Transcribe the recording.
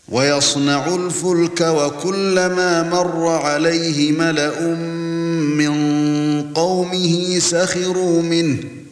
ويصنع الفلك وكلما مر عليه ملأ من قومه سخروا منه